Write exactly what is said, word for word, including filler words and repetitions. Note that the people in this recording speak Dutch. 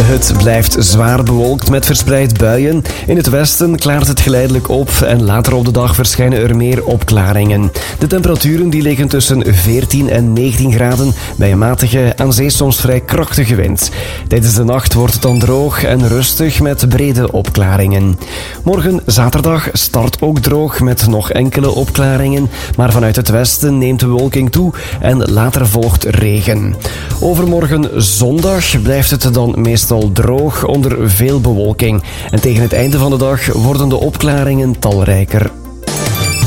Het blijft zwaar bewolkt met verspreid buien. In het westen klaart het geleidelijk op en later op de dag verschijnen er meer opklaringen. De temperaturen die liggen tussen veertien en negentien graden bij een matige, aan zee soms vrij krachtige wind. Tijdens de nacht wordt het dan droog en rustig met brede opklaringen. Morgen zaterdag start ook droog met nog enkele opklaringen, maar vanuit het westen neemt de bewolking toe en later volgt regen. Overmorgen zondag blijft het dan meestal droog onder veel bewolking. En tegen het einde van de dag worden de opklaringen talrijker.